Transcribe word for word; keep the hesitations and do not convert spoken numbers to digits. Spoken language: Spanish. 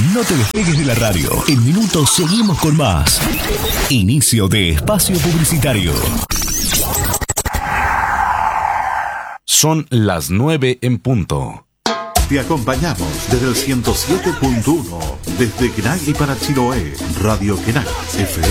No te despegues de la radio. En minutos seguimos con más. Inicio de espacio publicitario. Son las nueve en punto. Te acompañamos desde el ciento siete punto uno, desde Kenai y para Chiloé, Radio Kenai, F M.